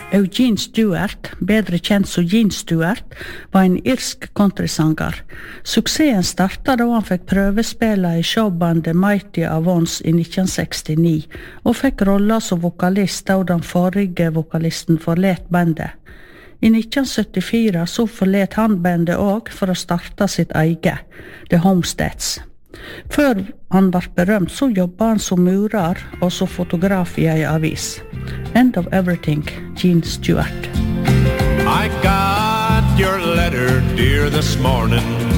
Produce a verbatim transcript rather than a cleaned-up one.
Eugene Stewart, bedre kjent som Gene Stewart, var en irsk countrysanger. Suksessen startet da han fikk prøvespille i showbandet Mighty Avons i nitten sekstini, og fikk roller som vokalist da den forrige vokalisten forlet bandet. I nitten syttifire så forlet han bandet også for å starte sitt eget, The Homesteads. Før han var berømt så jobbet han som murer og som fotograf i en avis. End of Everything, Gene Stewart. I got your letter, dear, this morning.